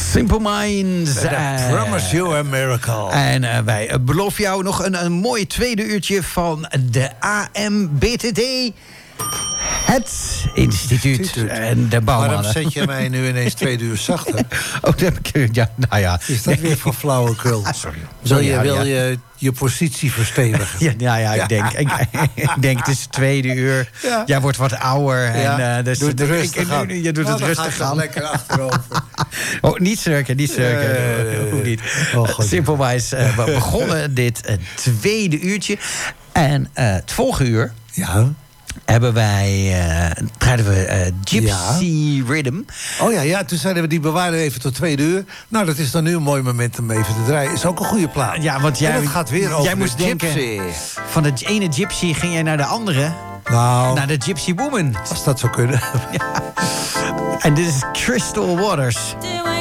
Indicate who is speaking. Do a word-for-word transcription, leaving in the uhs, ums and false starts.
Speaker 1: Simple Minds.
Speaker 2: I uh, promise you a miracle.
Speaker 1: En uh, wij beloven jou nog een, een mooi tweede uurtje van de A M B T T. Het instituut, instituut. En de bouwmannen.
Speaker 2: Waarom zet je mij nu ineens twee uur zachter?
Speaker 1: Oh, dat heb ik... Ja, nou ja.
Speaker 2: Is dat weer voor flauwekul?
Speaker 1: Sorry.
Speaker 2: Wil je,
Speaker 1: ja,
Speaker 2: wil
Speaker 1: ja.
Speaker 2: je je positie verstevigen?
Speaker 1: Ja, ja, ja, ik denk, ik, ik denk het is het tweede uur.
Speaker 2: Ja.
Speaker 1: Jij wordt wat ouder.
Speaker 2: Ja.
Speaker 1: En, uh, dus
Speaker 2: doe het rustig
Speaker 1: ik,
Speaker 2: aan.
Speaker 1: Je doet
Speaker 2: nou,
Speaker 1: het rustig aan.
Speaker 2: Lekker achterover.
Speaker 1: Oh, niet zurken, niet zurken.
Speaker 2: Uh,
Speaker 1: Hoe niet.
Speaker 2: Oh,
Speaker 1: uh, Simpelwijs, uh, we begonnen dit uh, tweede uurtje. En uh, het volgende uur...
Speaker 2: Ja.
Speaker 1: hebben wij, uh, draaiden we uh, Gypsy ja. Rhythm.
Speaker 2: Oh ja, ja, toen zeiden we die bewaren we even tot tweede uur. Nou, dat is dan nu een mooi moment om even te draaien. Is ook een goede plaat.
Speaker 1: Ja, want jij,
Speaker 2: en het gaat weer over
Speaker 1: jij moest
Speaker 2: de
Speaker 1: denken,
Speaker 2: Gypsy.
Speaker 1: Van de ene Gypsy ging jij naar de andere.
Speaker 2: Nou,
Speaker 1: naar de Gypsy Woman.
Speaker 2: Als dat zou kunnen.
Speaker 1: Ja. En dit is Crystal Waters.